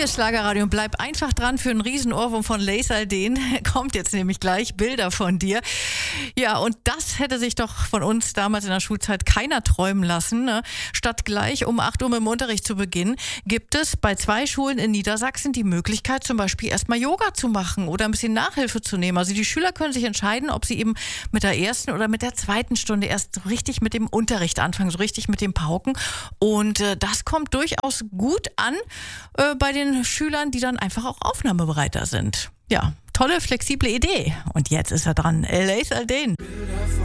ist Schlagerradio und bleib einfach dran für einen Riesenohrwurm von Lace Alden. Kommt jetzt nämlich gleich, Bilder von dir. Ja, und das hätte sich doch von uns damals in der Schulzeit keiner träumen lassen. Ne? Statt gleich um 8 Uhr mit dem Unterricht zu beginnen, gibt es bei 2 Schulen in Niedersachsen die Möglichkeit, zum Beispiel erstmal Yoga zu machen oder ein bisschen Nachhilfe zu nehmen. Also die Schüler können sich entscheiden, ob sie eben mit der ersten oder mit der zweiten Stunde erst so richtig mit dem Unterricht anfangen, so richtig mit dem Pauken. Und das kommt durchaus gut an bei den Schülern, die dann einfach auch aufnahmebereiter sind. Ja, tolle, flexible Idee. Und jetzt ist er dran. Lace Alden.